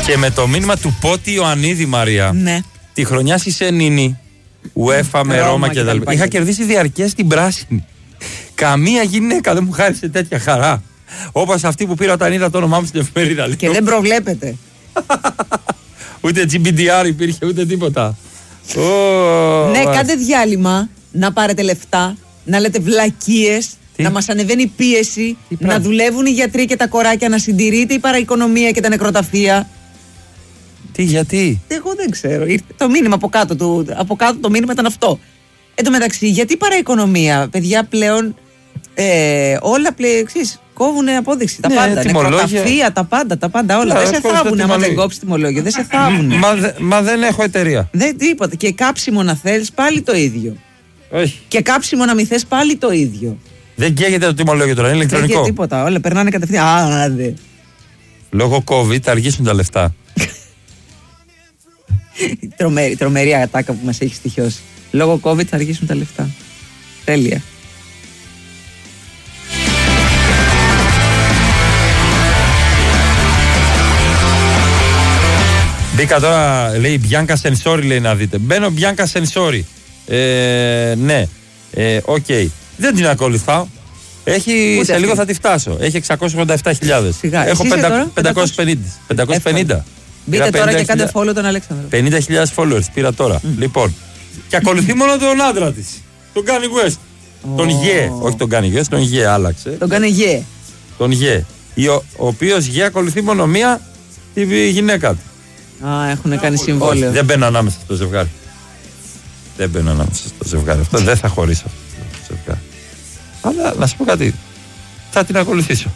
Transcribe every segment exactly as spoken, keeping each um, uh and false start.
Και με το μήνυμα του Πότη Ιωαννίδη, Μαρία. Ναι. Τη χρονιά είσαι νίνη. UEFA με Ρώμα και τα λοιπά. Είχα κερδίσει διαρκές την πράσινη. Καμία γυναίκα δεν μου χάρισε τέτοια χαρά. Όπως αυτή που πήρα όταν είδα το όνομά μου στην εφημερίδα. Και δεν προβλέπεται. Ούτε τζι μπι ντι αρ υπήρχε, ούτε τίποτα. Oh, ναι, κάντε διάλειμμα, να πάρετε λεφτά, να λέτε βλακίες, να μας ανεβαίνει η πίεση, Τι να δουλεύουν οι γιατροί και τα κοράκια, να συντηρείται η παραοικονομία και τα νεκροταφεία. Τι, γιατί? Εγώ δεν ξέρω. Ήρθε το μήνυμα από κάτω, του, από κάτω το μήνυμα ήταν αυτό. Εν τω μεταξύ, γιατί παραοικονομία, παιδιά, πλέον ε, όλα πλέον εξής. Κόβουνε απόδειξη. Τα ναι, πάντα. Νεκροταφεία, τα πάντα, τα πάντα όλα. Yeah, δεν σε θάβουνε. Άμα δεν κόψει τιμολόγιο, δεν σε θάβουνε. Μα, δε, μα δεν έχω εταιρεία. Δεν τίποτα. Και κάψιμο να θέλεις πάλι το ίδιο. Όχι. Και κάψιμο να μην θες πάλι το ίδιο. Δεν καίγεται το τιμολόγιο τώρα, είναι ηλεκτρονικό. Δεν καίγεται τίποτα. Όλα περνάνε κατευθείαν. Α, δε. Λόγω COVID θα αργήσουν τα λεφτά. τρομερή, τρομερή ατάκα που μας έχει στοιχειώσει. Λόγω COVID θα αργήσουν τα λεφτά. Τέλεια. Μπήκα τώρα, λέει Bianca Sensori, λέει να δείτε. Μπαίνω Bianca Sensori. Ε, ναι, ε, οκ. Okay. Δεν την ακολουθάω. Έχει, σε λίγο θα τη φτάσω. Έχει εξακόσιες ογδόντα επτά χιλιάδες. Έχω πεντακόσιες πενήντα. Μπείτε τώρα και κάντε follow τον Αλέξανδρο. πενήντα χιλιάδες followers πήρα τώρα. Mm. Λοιπόν, και ακολουθεί μόνο τον άντρα της. Τον Kanye West. Oh. Τον Γε. Όχι τον Kanye West, τον Γε άλλαξε. Τον Kanye Γε. Τον Γε. Ο, ο οποίος Γε ακολουθεί μόνο μία τη γυναίκα του. Α, έχουν κάνει συμβόλαιο. Δεν μπαίνω ανάμεσα στο ζευγάρι. Δεν μπαίνω ανάμεσα στο ζευγάρι. Αυτό δεν θα χωρίσω αυτό το ζευγάρι. Αλλά να σου πω κάτι. Θα την ακολουθήσω.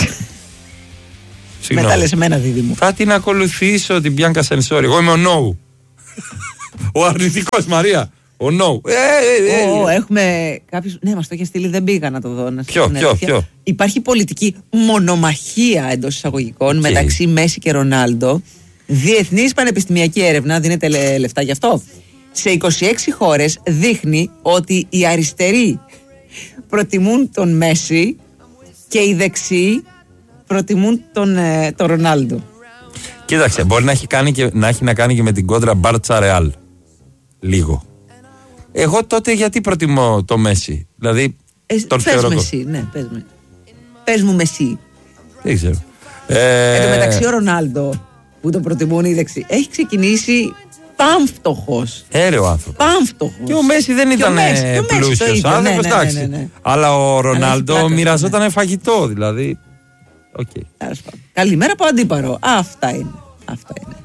Μετά λες εμένα, δίδυμο. Θα την ακολουθήσω την Bianca Sensori. Εγώ είμαι ο No. Ο αρνητικός, Μαρία. Ο No. Ε, ε, ε, oh, έχουμε κάποιους. Ναι, μας το είχε στείλει, δεν πήγα να το δω. Να ποιο, ποιο, ποιο. Υπάρχει πολιτική μονομαχία εντός εισαγωγικών okay. μεταξύ Μέση και Ρονάλντο. Διεθνής πανεπιστημιακή έρευνα, δίνεται λεφτά γι' αυτό. Σε είκοσι έξι χώρες δείχνει ότι οι αριστεροί προτιμούν τον Μέση και οι δεξιοί προτιμούν τον, ε, τον Ρονάλντο. Κοίταξε, μπορεί να έχει, κάνει και, να έχει να κάνει και με την κόντρα Μπάρτσα Ρεάλ. Λίγο. Εγώ τότε γιατί προτιμώ το Μέση? Δηλαδή ε, τον πες θεωρώ. Πες Μεσί, ναι, πες με. Πες μου Μεσί. Δεν ξέρω. Ε... Εν τω μεταξύ ο Ρονάλντο που τον προτιμούν οι δεξιοί έχει ξεκινήσει πάμφτωχος. Έρε ο άνθρωπος. Πάμφτωχος. Και ο Μέση δεν ήταν πλούσιος άνθρωπος, ναι, ναι, ναι, ναι. Αλλά ο Ρονάλντο μοιραζόταν ναι. φαγητό, δηλαδή. Okay. Καλημέρα από αντίπαρο. Αυτά είναι. Αυτά είναι.